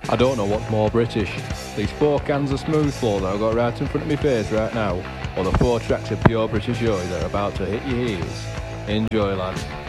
I don't know what's more British. These 4 cans of smooth flow that I've got right in front of my face right now, or the 4 tracks of pure British joy that are about to hit your heels. Enjoy, lads.